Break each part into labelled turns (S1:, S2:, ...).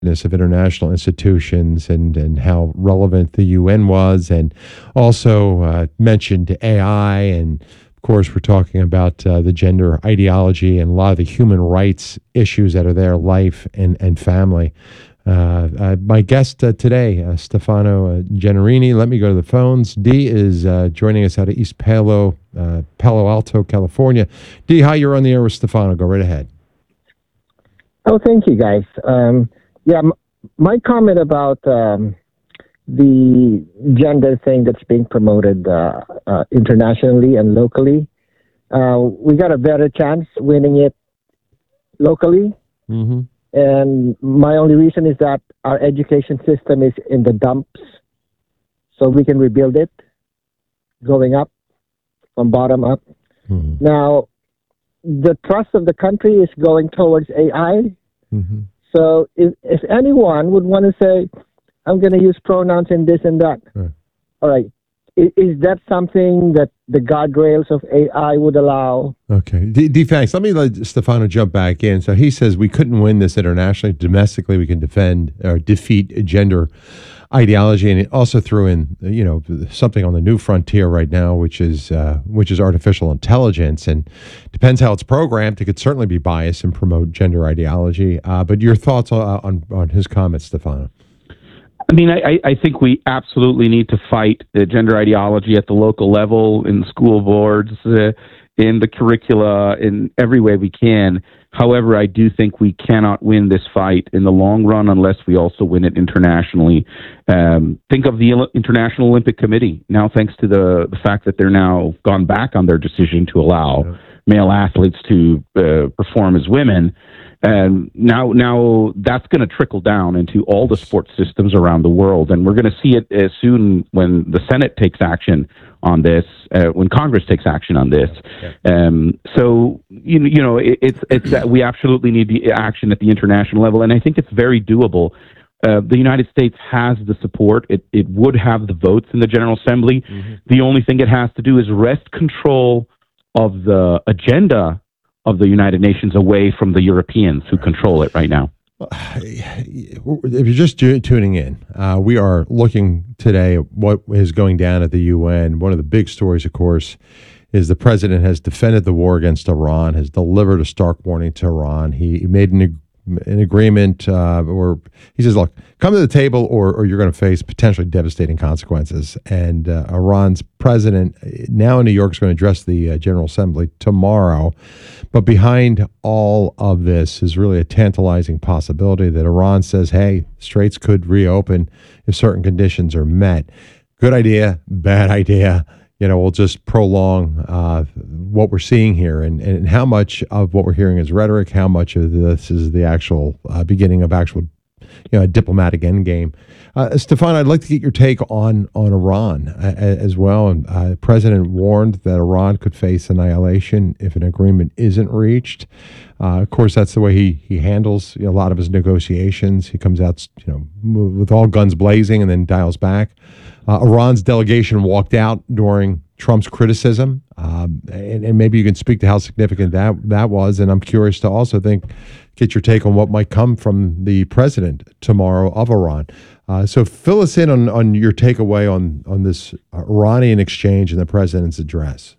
S1: of international institutions and how relevant the UN was, and also mentioned AI. And of course, we're talking about the gender ideology and a lot of the human rights issues that are there, life and family. My guest today, Stefano Generini. Let me go to the phones. Dee is joining us out of East Palo Alto, California. Dee, hi, you're on the air with Stefano. Go right ahead.
S2: Oh, thank you, guys. My comment about the gender thing that's being promoted internationally and locally, we got a better chance winning it locally.
S1: Mm-hmm.
S2: And my only reason is that our education system is in the dumps, so we can rebuild it going up, from bottom up.
S1: Mm-hmm.
S2: Now, the thrust of the country is going towards AI.
S1: Mm-hmm.
S2: So if anyone would want to say, I'm going to use pronouns and this and that,
S1: Right.
S2: All right, is that something that the guardrails of AI would allow?
S1: Okay. D, thanks. Let me let Stefano jump back in. So he says we couldn't win this internationally. Domestically, we can defend or defeat gender ideology. And it also threw in, something on the new frontier right now, which is artificial intelligence. And depends how it's programmed. It could certainly be biased and promote gender ideology. But your thoughts on his comments, Stefano?
S3: I mean, I think we absolutely need to fight the gender ideology at the local level, in school boards, in the curricula, in every way we can. However, I do think we cannot win this fight in the long run unless we also win it internationally. Think of the International Olympic Committee. Now, thanks to the fact that they're now gone back on their decision to allow male athletes to perform as women, and now that's going to trickle down into all the sports systems around the world, and we're going to see it soon when the Senate takes action on this, when Congress takes action on this. So it's that we absolutely need the action at the international level, and I think it's very doable. The United States has the support. It would have the votes in the General Assembly. Mm-hmm. The only thing it has to do is wrest control of the agenda of the United Nations away from the Europeans who control it right now.
S1: If you're just tuning in, we are looking today at what is going down at the UN. One of the big stories, of course, is the president has defended the war against Iran, has delivered a stark warning to Iran. He made an agreement, or he says, look, come to the table or you're going to face potentially devastating consequences. And Iran's president, now in New York, is going to address the General Assembly tomorrow. But behind all of this is really a tantalizing possibility that Iran says, hey, straits could reopen if certain conditions are met. Good idea, bad idea. We'll just prolong what we're seeing here, and how much of what we're hearing is rhetoric, how much of this is the actual beginning of actual, a diplomatic endgame. Stefan, I'd like to get your take on Iran as well. And the president warned that Iran could face annihilation if an agreement isn't reached. Of course, that's the way he handles a lot of his negotiations. He comes out, with all guns blazing and then dials back. Iran's delegation walked out during Trump's criticism, and maybe you can speak to how significant that was. And I'm curious to also get your take on what might come from the president tomorrow of Iran. So fill us in on your takeaway on this Iranian exchange and the president's address.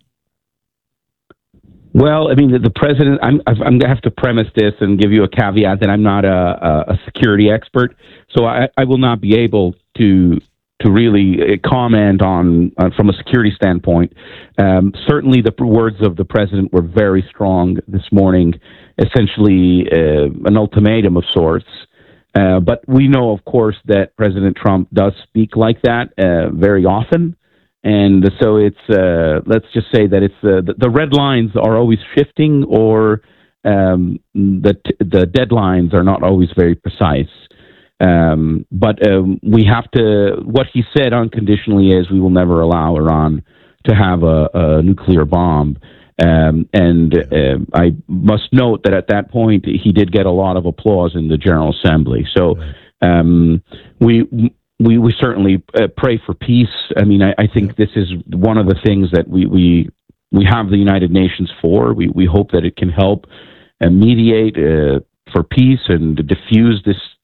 S3: Well, I mean, the president, I'm going to have to premise this and give you a caveat that I'm not a security expert, so I will not be able to really comment on from a security standpoint. Certainly, the words of the president were very strong this morning, essentially an ultimatum of sorts. But we know, of course, that President Trump does speak like that very often. And so it's, let's just say that it's the red lines are always shifting, or the deadlines are not always very precise. But we have to, what he said unconditionally is we will never allow Iran to have a nuclear bomb. I must note that at that point, he did get a lot of applause in the General Assembly. So we certainly pray for peace. I mean, I think this is one of the things that we have the United Nations for. We hope that it can help mediate for peace and diffuse